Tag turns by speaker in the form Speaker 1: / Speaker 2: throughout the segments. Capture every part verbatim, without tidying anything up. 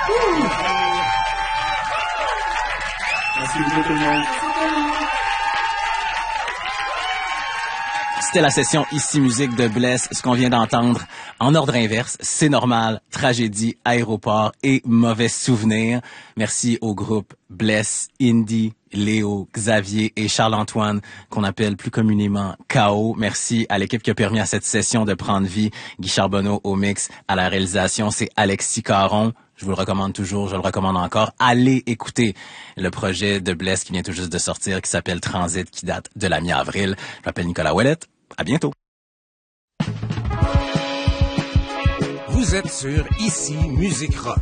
Speaker 1: Merci beaucoup tout le monde.
Speaker 2: C'était la session Ici Musique de Bless. Ce qu'on vient d'entendre, en ordre inverse, C'est normal, Tragédie, Aéroport et Mauvais souvenirs. Merci au groupe Bless, Indy, Léo, Xavier et Charles-Antoine, qu'on appelle plus communément K O. Merci à l'équipe qui a permis à cette session de prendre vie. Guy Charbonneau au mix, à la réalisation, c'est Alexis Caron. Je vous le recommande toujours, je le recommande encore. Allez écouter le projet de Bless qui vient tout juste de sortir, qui s'appelle Transit, qui date de la mi-avril. Je m'appelle Nicolas Ouellette. À bientôt.
Speaker 3: Vous êtes sur Ici Musique Rock.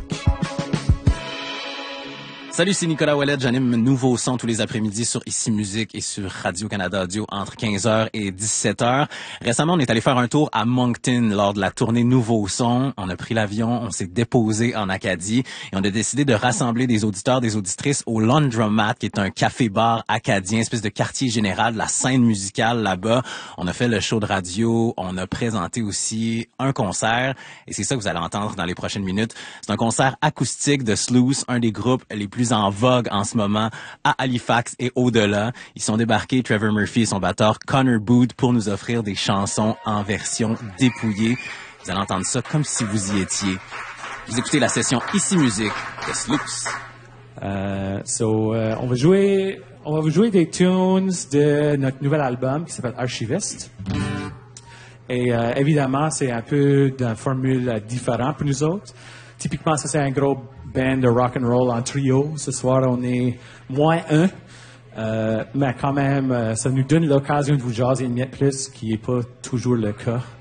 Speaker 2: Salut, c'est Nicolas Ouellette. J'anime Nouveau Son tous les après-midi sur Ici Musique et sur Radio-Canada Audio entre quinze heures et dix-sept heures. Récemment, on est allé faire un tour à Moncton lors de la tournée Nouveau Son. On a pris l'avion, on s'est déposé en Acadie et on a décidé de rassembler des auditeurs, des auditrices au Laundromat, qui est un café-bar acadien, espèce de quartier général de la scène musicale là-bas. On a fait le show de radio, on a présenté aussi un concert et c'est ça que vous allez entendre dans les prochaines minutes. C'est un concert acoustique de Sluice, un des groupes les plus en vogue en ce moment à Halifax et au-delà. Ils sont débarqués, Trevor Murphy et son batteur Connor Booth, pour nous offrir des chansons en version dépouillée. Vous allez entendre ça comme si vous y étiez. Vous écoutez la session Ici Musique de Sluice.
Speaker 1: Euh, so, euh, on va jouer, on va vous jouer des tunes de notre nouvel album qui s'appelle Archiviste. Et euh, évidemment, c'est un peu d'une formule différente pour nous autres. Typiquement, ça c'est un gros band de rock and roll en trio. Ce soir, on est moins un, euh, mais quand même, euh, ça nous donne l'occasion de vous jaser une miette plus, qui n'est pas toujours le cas.